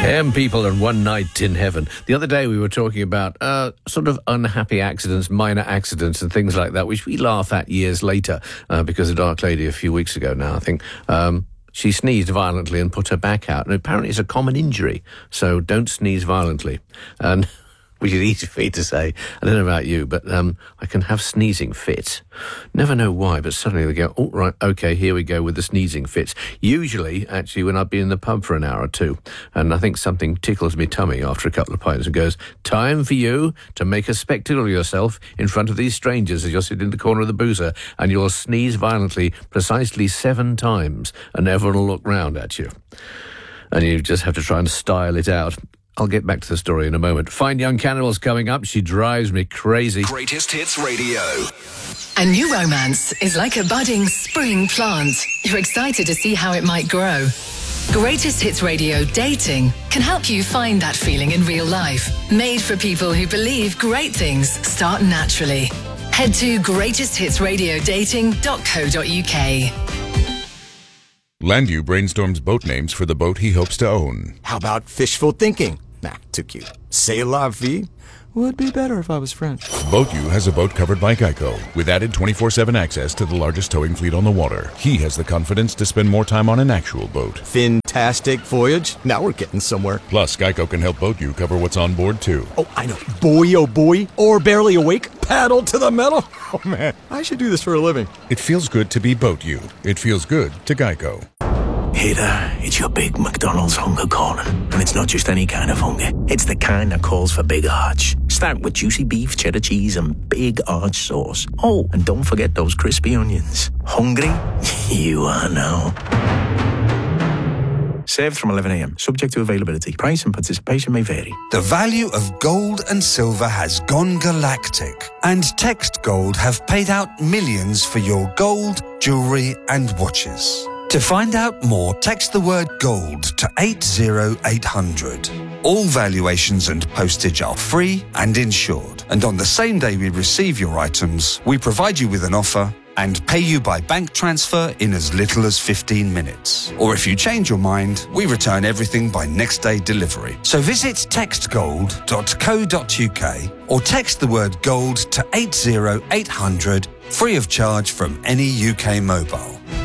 People and One Night in Heaven. The other day we were talking about sort of unhappy accidents, minor accidents and things like that, which we laugh at years later because a Dark Lady a few weeks ago now, I think, she sneezed violently and put her back out. And apparently it's a common injury, so don't sneeze violently. And which is easy for me to say. I don't know about you, but I can have sneezing fits. Never know why, but suddenly they go, oh, right, okay, here we go with the sneezing fits. Usually, actually, when I've been in the pub for an hour or two, and I think something tickles me tummy after a couple of pints and goes, time for you to make a spectacle of yourself in front of these strangers as you're sitting in the corner of the boozer, and you'll sneeze violently precisely 7 times, and everyone will look round at you. And you just have to try and style it out. I'll get back to the story in a moment. Fine Young Cannibals coming up. She drives me crazy. Greatest Hits Radio. A new romance is like a budding spring plant. You're excited to see how it might grow. Greatest Hits Radio Dating can help you find that feeling in real life. Made for people who believe great things start naturally. Head to greatesthitsradiodating.co.uk. Landu brainstorms boat names for the boat he hopes to own. How about fishful thinking? Nah, too cute. C'est la vie? Would be better if I was French. BoatU has a boat covered by Geico, with added 24/7 access to the largest towing fleet on the water. He has the confidence to spend more time on an actual boat. Fantastic voyage. Now we're getting somewhere. Plus, Geico can help BoatU cover what's on board, too. Oh, I know. Boy, oh boy. Or barely awake. Paddle to the metal. Oh, man. I should do this for a living. It feels good to be BoatU. It feels good to Geico. Hey there, it's your big McDonald's hunger calling. And it's not just any kind of hunger. It's the kind that calls for big arch. Start with juicy beef, cheddar cheese and big arch sauce. Oh, and don't forget those crispy onions. Hungry? You are now. Served from 11 a.m. Subject to availability. Price and participation may vary. The value of gold and silver has gone galactic. And Text Gold have paid out millions for your gold, jewellery and watches. To find out more, text the word GOLD to 80800. All valuations and postage are free and insured. And on the same day we receive your items, we provide you with an offer and pay you by bank transfer in as little as 15 minutes. Or if you change your mind, we return everything by next day delivery. So visit textgold.co.uk or text the word GOLD to 80800, free of charge from any UK mobile.